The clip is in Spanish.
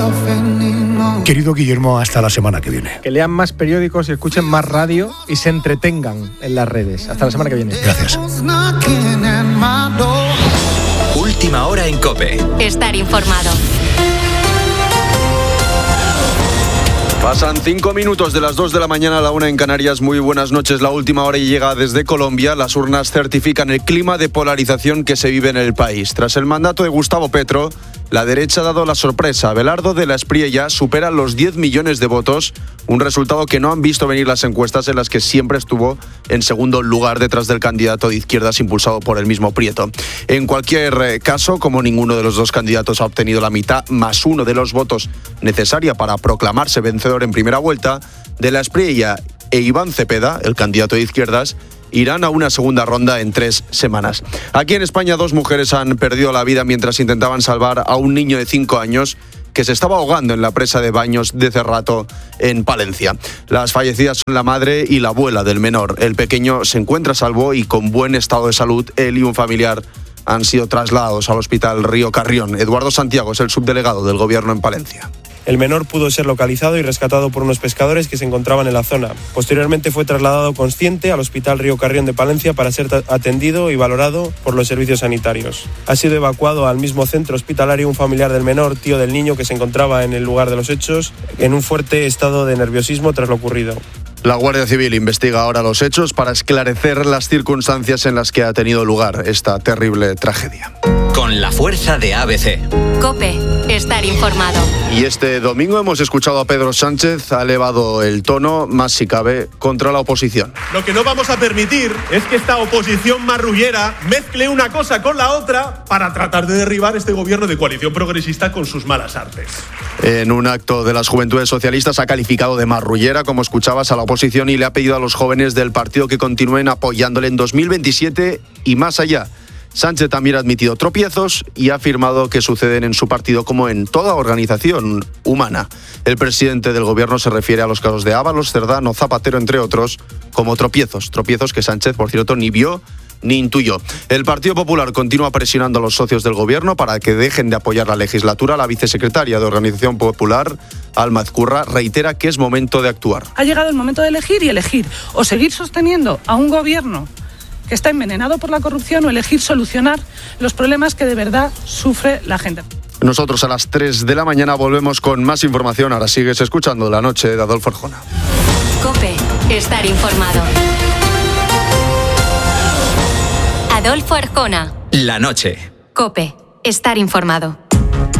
Querido Guillermo, hasta la semana que viene. Que lean más periódicos y escuchen más radio y se entretengan en las redes. Hasta la semana que viene. Gracias. Última hora en COPE. Estar informado. Pasan 5 minutos de las 2 de la mañana a la 1 en Canarias. Muy buenas noches. La última hora llega desde Colombia. Las urnas certifican el clima de polarización que se vive en el país. Tras el mandato de Gustavo Petro, la derecha ha dado la sorpresa. Abelardo de la Espriella supera los 10 millones de votos, un resultado que no han visto venir las encuestas, en las que siempre estuvo en segundo lugar detrás del candidato de izquierdas impulsado por el mismo Prieto. En cualquier caso, como ninguno de los dos candidatos ha obtenido la mitad más uno de los votos necesaria para proclamarse vencedor en primera vuelta, de la Espriella e Iván Cepeda, el candidato de izquierdas, irán a una segunda ronda en 3 semanas. Aquí en España 2 mujeres han perdido la vida mientras intentaban salvar a un niño de 5 años que se estaba ahogando en la presa de Baños de Cerrato, en Palencia. Las fallecidas son la madre y la abuela del menor. El pequeño se encuentra a salvo y con buen estado de salud. Él y un familiar han sido trasladados al Hospital Río Carrión. Eduardo Santiago es el subdelegado del Gobierno en Palencia. El menor pudo ser localizado y rescatado por unos pescadores que se encontraban en la zona. Posteriormente fue trasladado consciente al Hospital Río Carrión de Palencia para ser atendido y valorado por los servicios sanitarios. Ha sido evacuado al mismo centro hospitalario un familiar del menor, tío del niño, que se encontraba en el lugar de los hechos en un fuerte estado de nerviosismo tras lo ocurrido. La Guardia Civil investiga ahora los hechos para esclarecer las circunstancias en las que ha tenido lugar esta terrible tragedia. Con la fuerza de ABC. COPE. Estar informado. Y este domingo hemos escuchado a Pedro Sánchez, ha elevado el tono, más si cabe, contra la oposición. Lo que no vamos a permitir es que esta oposición marrullera mezcle una cosa con la otra para tratar de derribar este gobierno de coalición progresista con sus malas artes. En un acto de las Juventudes Socialistas ha calificado de marrullera, como escuchabas, a la oposición y le ha pedido a los jóvenes del partido que continúen apoyándole en 2027 y más allá. Sánchez también ha admitido tropiezos y ha afirmado que suceden en su partido como en toda organización humana. El presidente del gobierno se refiere a los casos de Ábalos, Cerdán o Zapatero, entre otros, como tropiezos que Sánchez, por cierto, ni vio ni intuyó. El Partido Popular continúa presionando a los socios del gobierno para que dejen de apoyar la legislatura. La vicesecretaria de Organización Popular, Alma Ezcurra, reitera que es momento de actuar. Ha llegado el momento de elegir o seguir sosteniendo a un gobierno que está envenenado por la corrupción o elegir solucionar los problemas que de verdad sufre la gente. Nosotros a las 3 de la mañana volvemos con más información. Ahora sigues escuchando La Noche de Adolfo Arjona. COPE. Estar informado. Adolfo Arjona. La noche. COPE. Estar informado.